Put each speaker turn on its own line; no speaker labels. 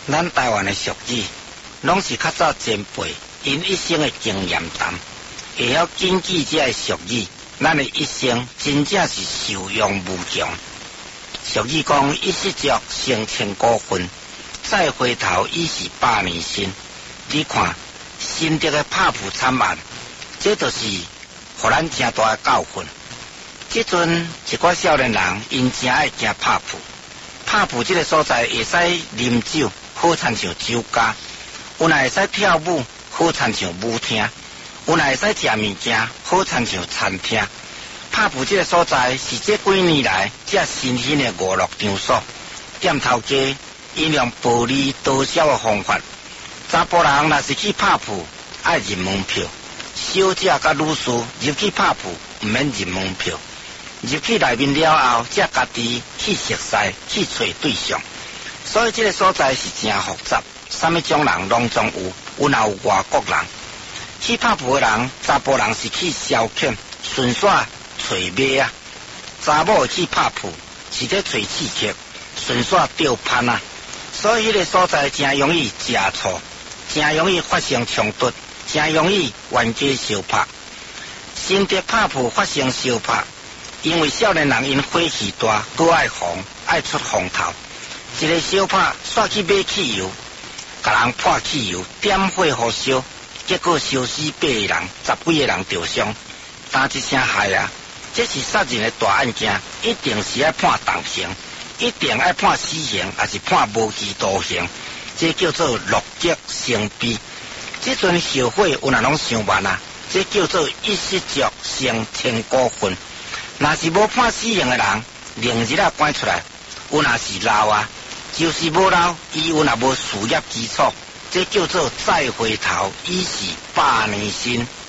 咱台湾的俗语，拢是较早前辈因一生的经验谈，会晓谨记这个俗语，咱的一生真正是受用无穷。俗语讲：一失足成千古恨，再回头已是百年身。你看，新竹的拍蒲惨案，这就是互咱真大的教训。即阵一寡少年人，因真爱行拍蒲。拍蒲这个所在，会使啉酒，好亲像酒家；有若会使跳舞，好亲像舞厅；有若会使食物件，好亲像餐厅。拍蒲这个所在，是这几年来这新兴的娱乐场所。店头家因用暴利多销的方法，查甫人若是去拍蒲，爱认门票；小姐甲女士入去拍蒲，毋免认门票。入去内面了后，才家己去熟悉，去找对象。所以这个所在是真复杂，什么种人拢总有，有若有外国人。去拍蒲的人，查甫人是去消遣，顺续找马啊；查某去拍蒲，是在找刺激，顺续钓攀啊。所以迄个所在真容易食醋，真容易发生冲突，真容易冤家相拍。新竹拍蒲发生相拍，因为少年人因火气大，搁爱红，爱出风头。一个小拍煞去买汽油，甲人泼汽油，点火互烧，结果烧死8个人，10几个人受伤，打一声害啊！这是杀人的大案件，一定是要判重刑，一定要判死刑，还是判无期徒刑？这叫做乐极生悲。这阵后悔有哪拢伤慢啊？这叫做一失足成千古恨。若是无判死刑的人，另日啊关出来，有若是老啊，就是无老，伊有若无事业基础，这叫做再回头已是百年身。